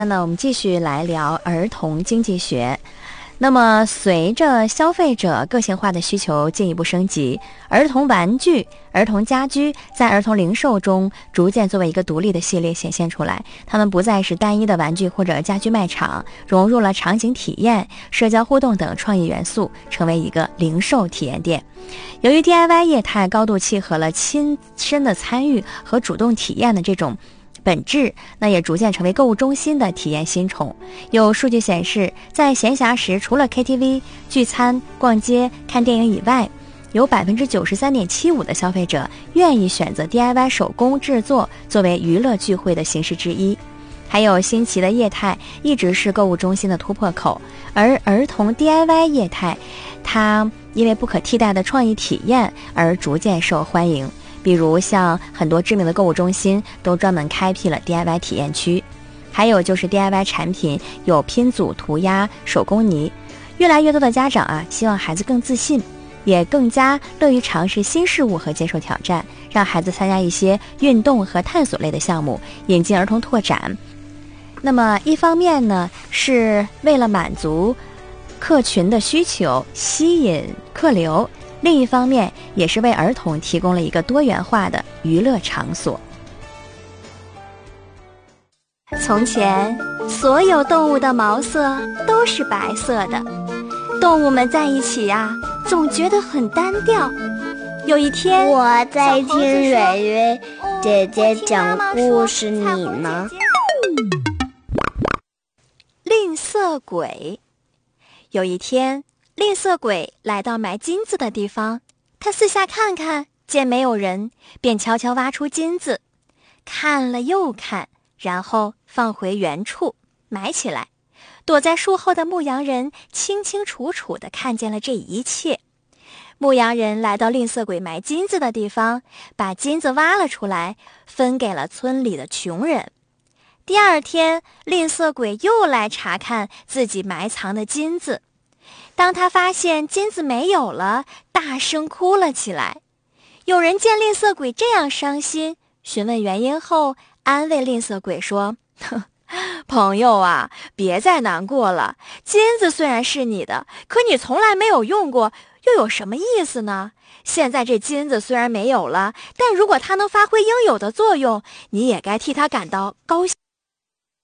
那我们继续来聊儿童经济学。那么随着消费者个性化的需求进一步升级，儿童玩具、儿童家居在儿童零售中逐渐作为一个独立的系列显现出来。它们不再是单一的玩具或者家居卖场，融入了场景体验、社交互动等创意元素，成为一个零售体验店。由于 DIY 业态高度契合了亲身的参与和主动体验的这种本质，那也逐渐成为购物中心的体验新宠。有数据显示，在闲暇时，除了 KTV、聚餐、逛街、看电影以外，有 93.75% 的消费者愿意选择 DIY 手工制作作为娱乐聚会的形式之一。还有新奇的业态一直是购物中心的突破口，而儿童 DIY 业态，它因为不可替代的创意体验而逐渐受欢迎。比如像很多知名的购物中心都专门开辟了 DIY 体验区，还有就是 DIY 产品有拼组、涂鸦、手工泥。越来越多的家长希望孩子更自信，也更加乐于尝试新事物和接受挑战，让孩子参加一些运动和探索类的项目，引进儿童拓展。那么一方面呢，是为了满足客群的需求，吸引客流，另一方面也是为儿童提供了一个多元化的娱乐场所。从前，所有动物的毛色都是白色的，动物们在一起总觉得很单调。有一天， 我在听蕊蕊姐姐讲故事，你呢？ 吝啬鬼。有一天，吝啬鬼来到埋金子的地方，他四下看看，见没有人，便悄悄挖出金子，看了又看，然后放回原处埋起来。躲在树后的牧羊人清清楚楚地看见了这一切。牧羊人来到吝啬鬼埋金子的地方，把金子挖了出来，分给了村里的穷人。第二天，吝啬鬼又来查看自己埋藏的金子。当他发现金子没有了，大声哭了起来。有人见吝啬鬼这样伤心，询问原因后，安慰吝啬鬼说：朋友别再难过了，金子虽然是你的，可你从来没有用过，又有什么意思呢？现在这金子虽然没有了，但如果它能发挥应有的作用，你也该替它感到高兴。